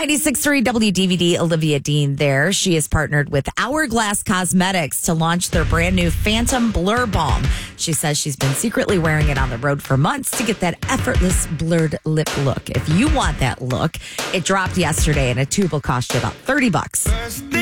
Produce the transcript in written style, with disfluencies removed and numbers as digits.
96.3 WDVD, Olivia Dean there. She is partnered with Hourglass Cosmetics to launch their brand new Phantom Blur Balm. She says she's been secretly wearing it on the road for months to get that effortless blurred lip look. If you want that look, it dropped yesterday and a tube will cost you about $30.